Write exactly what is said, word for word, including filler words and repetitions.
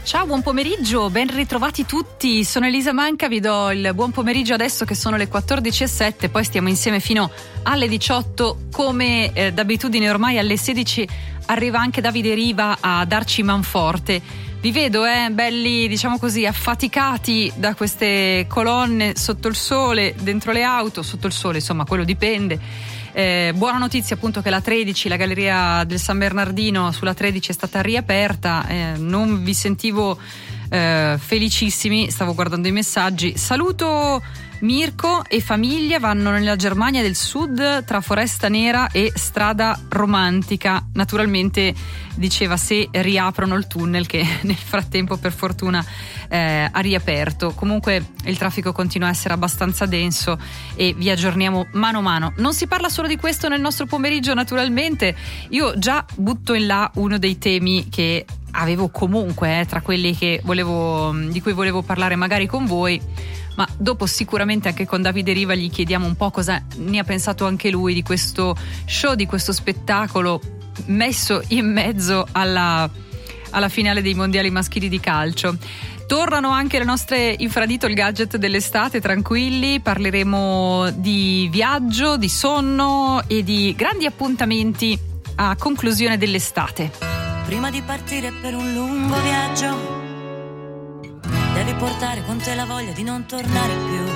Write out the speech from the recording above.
Ciao, buon pomeriggio, ben ritrovati tutti. Sono Elisa Manca, vi do il buon pomeriggio adesso che sono le quattordici e sette, poi stiamo insieme fino alle diciotto. Come eh, d'abitudine ormai alle sedici arriva anche Davide Riva a darci manforte. Vi vedo, eh, belli, diciamo così, affaticati da queste colonne sotto il sole, dentro le auto, sotto il sole, insomma, quello dipende. Eh, buona notizia appunto che la tredici, la galleria del San Bernardino sulla tredici è stata riaperta, eh, non vi sentivo eh, felicissimi, stavo guardando i messaggi. Saluto Mirko e famiglia, vanno nella Germania del Sud tra Foresta Nera e Strada Romantica. Naturalmente diceva se riaprono il tunnel, che nel frattempo per fortuna eh, ha riaperto. Comunque il traffico continua a essere abbastanza denso e vi aggiorniamo mano a mano. Non si parla solo di questo nel nostro pomeriggio, naturalmente. Io già butto in là uno dei temi che avevo comunque eh, tra quelli che volevo, di cui volevo parlare magari con voi, ma dopo sicuramente anche con Davide Riva gli chiediamo un po' cosa ne ha pensato anche lui di questo show, di questo spettacolo messo in mezzo alla, alla finale dei mondiali maschili di calcio. Tornano anche le nostre infradito il gadget dell'estate, tranquilli, parleremo di viaggio, di sonno e di grandi appuntamenti a conclusione dell'estate. Prima di partire per un lungo viaggio devi portare con te la voglia di non tornare più.